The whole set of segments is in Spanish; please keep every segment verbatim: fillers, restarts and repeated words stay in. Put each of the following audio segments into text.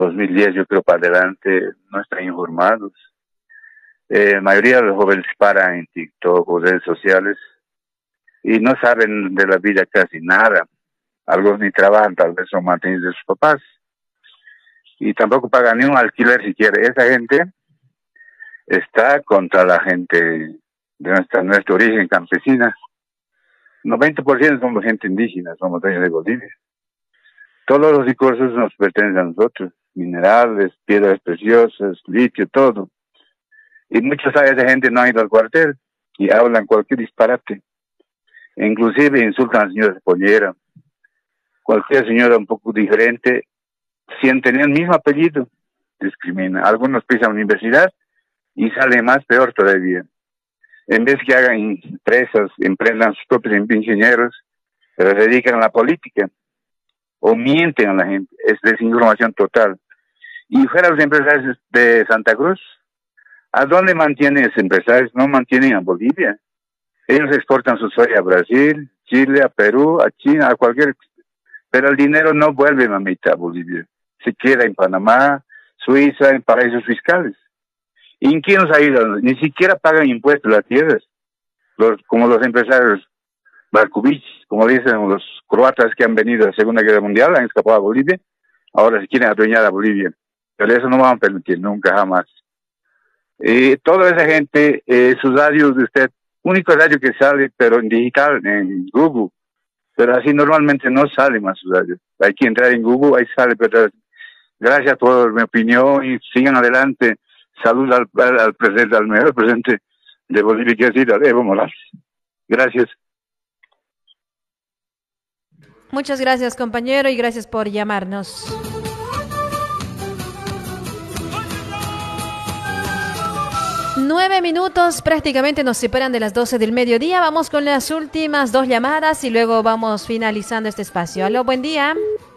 dos mil diez, yo creo, para adelante, no están informados. Eh, la mayoría de los jóvenes paran en TikTok o redes sociales y no saben de la vida casi nada. Algunos ni trabajan, tal vez son mantenidos de sus papás. Y tampoco pagan ni un alquiler siquiera. Esa gente está contra la gente de nuestra, nuestro origen campesina. noventa por ciento somos gente indígena, somos dueños de Bolivia. Todos los recursos nos pertenecen a nosotros. Minerales, piedras preciosas, litio, todo. Y muchas de esa gente no han ido al cuartel y hablan cualquier disparate. E inclusive insultan a la señora Pollera. Cualquier señora un poco diferente, sin tener el mismo apellido, discrimina. Algunos pisan universidad y sale más peor todavía. En vez que hagan empresas, emprendan sus propios ingenieros, se dedican a la política o mienten a la gente. Es desinformación total. Y fuera los empresarios de Santa Cruz, ¿a dónde mantienen esos empresarios? No mantienen a Bolivia. Ellos exportan su soya a Brasil, Chile, a Perú, a China, a cualquier... Pero el dinero no vuelve, mamita, a Bolivia. Se queda en Panamá, Suiza, en paraísos fiscales. ¿Y en quién nos ayudan? Ni siquiera pagan impuestos las tierras. Los, como los empresarios Barkovich, como dicen los croatas que han venido a la Segunda Guerra Mundial, han escapado a Bolivia, ahora se quieren adueñar a Bolivia. Pero eso no van a permitir nunca, jamás. Eh, toda esa gente, eh, sus radios de usted, único radio que sale, pero en digital, en Google, pero así normalmente no sale más sus radios. Hay que entrar en Google, ahí sale, pero gracias por mi opinión y sigan adelante. Salud al, al, al presidente, al mejor presidente de Bolivia, que ha sido Evo Morales. Gracias. Muchas gracias, compañero, y gracias por llamarnos. Nueve minutos prácticamente nos separan de las doce del mediodía. Vamos con las últimas dos llamadas y luego vamos finalizando este espacio. Aló, buen día.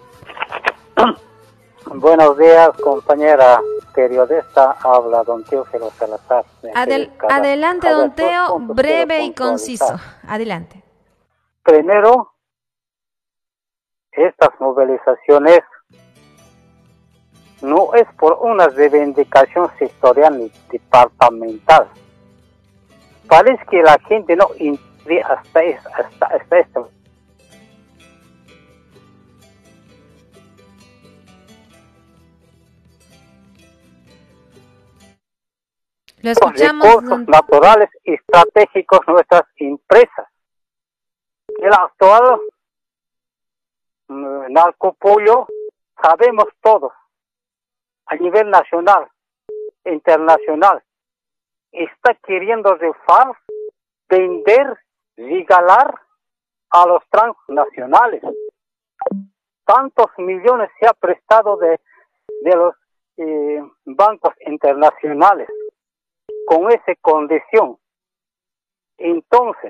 Buenos días, compañera periodista. Habla don Teófilo Salazar. Adel, adelante, don Teo, breve y conciso. Adelante. Primero, estas movilizaciones no es por una reivindicación sectorial ni departamental. Parece que la gente no entiende hasta, hasta, hasta esto. Lo escuchamos. Los recursos naturales y estratégicos de nuestras empresas. El actual mm, narcopollo sabemos todos, a nivel nacional, internacional, está queriendo refar, vender, regalar a los transnacionales. Tantos millones se ha prestado de, de los eh, bancos internacionales con esa condición. Entonces,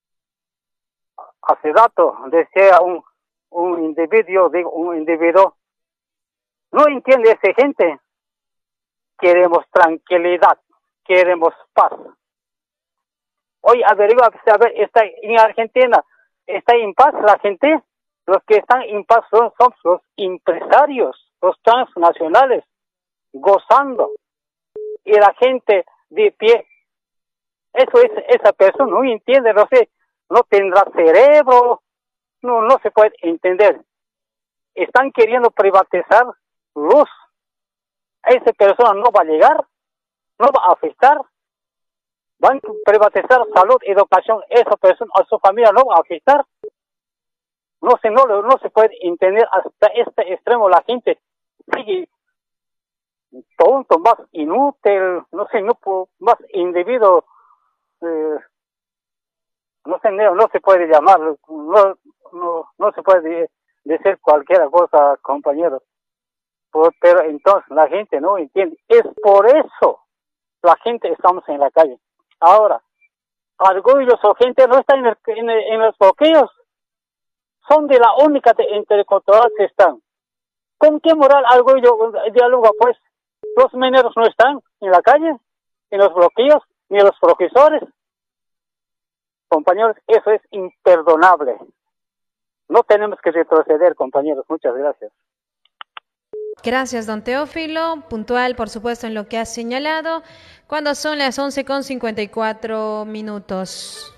hace rato decía un, un individuo, digo, un individuo, no entiende esa gente. Queremos tranquilidad, queremos paz. Hoy averigua, a ver, está en Argentina, está en paz la gente. Los que están en paz son, son los empresarios, los transnacionales, gozando. Y la gente de pie. Eso es, esa persona no entiende, no sé, no tendrá cerebro, no, no se puede entender. Están queriendo privatizar luz. Esa persona no va a llegar, no va a afectar. Van a privatizar salud, educación, esa persona, a su familia no va a afectar. No se, no, no se puede entender hasta este extremo. La gente sigue tonto, más inútil, no sé, no más individuo, eh, no sé, no, no se puede llamar, no, no, no se puede decir cualquier cosa, compañero. Pero entonces la gente no entiende. Es por eso la gente estamos en la calle. Ahora, Argüello o gente no está en, el, en, el, en los bloqueos. Son de la única intercultural que están. ¿Con qué moral Argüello dialoga? Pues los mineros no están en la calle, en los bloqueos, ni los profesores. Compañeros, eso es imperdonable. No tenemos que retroceder, compañeros. Muchas gracias. Gracias, don Teófilo. Puntual, por supuesto, en lo que ha señalado. Cuando son las once con cincuenta y cuatro minutos.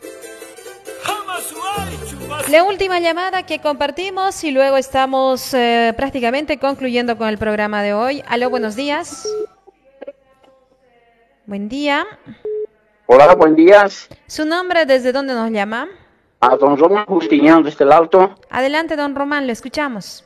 La última llamada que compartimos y luego estamos eh, prácticamente concluyendo con el programa de hoy. Aló, buenos días. Buen día. Hola, buen día. ¿Su nombre, desde dónde nos llama? A don Román Justiniano, desde el Alto. Adelante, don Román, le escuchamos.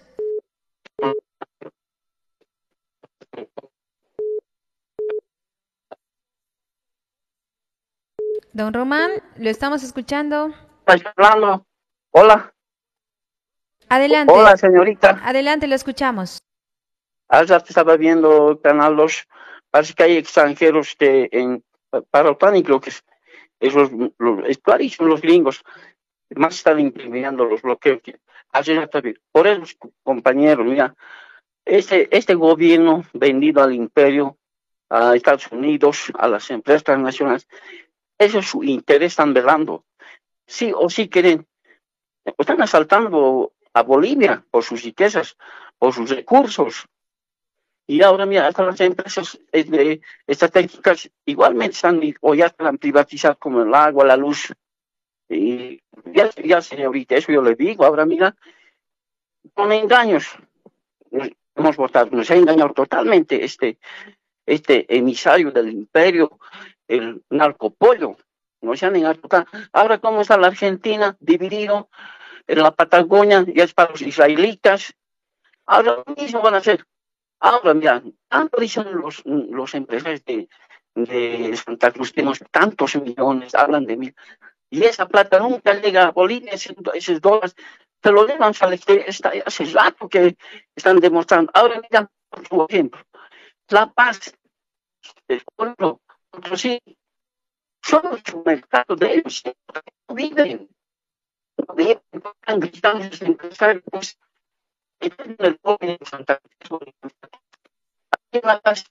Don Román, lo estamos escuchando. ¿Está hablando? Hola. Adelante. Hola, señorita. Adelante, lo escuchamos. Ayer estaba viendo Canal dos. Parece que hay extranjeros que en para el PAN, creo que es, es, los, los, es clarísimo, los gringos más están implementando los bloqueos. Ayer está bien. Por eso, compañeros, mira, este, este gobierno vendido al imperio, a Estados Unidos, a las empresas transnacionales, ese es su interés, están velando. Sí o sí quieren, están asaltando a Bolivia por sus riquezas, por sus recursos. Y ahora, mira, hasta las empresas eh, estratégicas igualmente están, o ya están privatizadas, como el agua, la luz. Y ya, ya, señorita, eso yo le digo. Ahora, mira, con engaños, nos hemos votado, nos ha engañado totalmente este, este emisario del imperio, el narcopollo. Nos han engañado total. Ahora, ¿cómo está la Argentina dividido? En la Patagonia ya es para los israelitas. Ahora mismo van a hacer. Ahora, mira, tanto dicen los, los empresarios de, de Santa Cruz, tenemos tantos millones, hablan de mil, y esa plata nunca llega a Bolivia, esos, esos dólares, se lo llevan al exterior, está, hace rato que están demostrando. Ahora, mira, por ejemplo, La Paz, el pueblo, otros sí, somos un mercado de ellos, no viven, no viven, están gritando esos empresarios, pues, en el pueblo de Santa Cruz, en La Paz,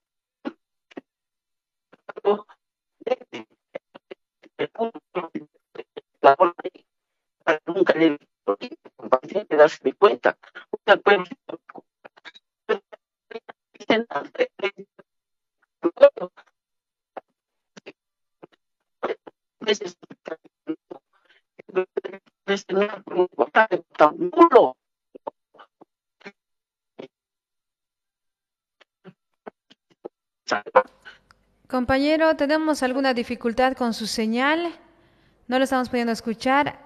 el punto, la bola ahí, para nunca le compartir, te das de cuenta, una pueblo, nulo. Compañero, tenemos alguna dificultad con su señal. No lo estamos pudiendo escuchar.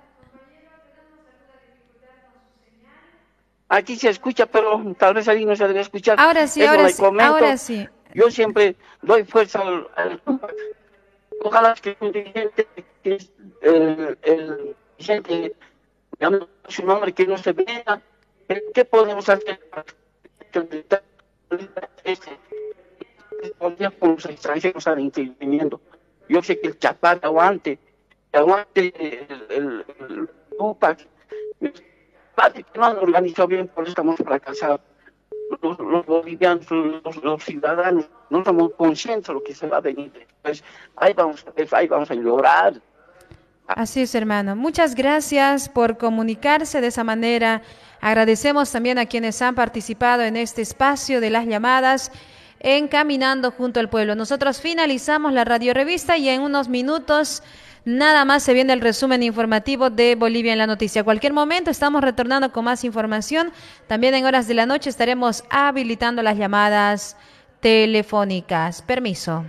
Aquí se escucha, pero tal vez ahí no se debe escuchar. Ahora sí, Eso ahora sí, comento. ahora sí. Yo siempre doy fuerza al, al ojalá que el dirigente, que es el, el dirigente, llame su nombre, que no se vea. ¿Qué podemos hacer para que este con los extranjeros están interviniendo? Yo sé que el Chapada aguante, aguante el, el, el Tupac, que no han organizado bien, por eso estamos fracasados. Los, los bolivianos, los, los ciudadanos, no somos conscientes de lo que se va a venir. Pues ahí vamos, ahí vamos a llorar. Así es, hermano. Muchas gracias por comunicarse de esa manera. Agradecemos también a quienes han participado en este espacio de las llamadas en Caminando junto al Pueblo. Nosotros finalizamos la radio revista y en unos minutos nada más se viene el resumen informativo de Bolivia en la Noticia. A cualquier momento estamos retornando con más información. También en horas de la noche estaremos habilitando las llamadas telefónicas. Permiso.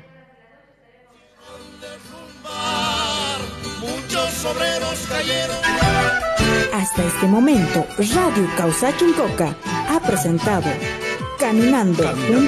Hasta este momento, Radio Causa Chincoca ha presentado Caminando junto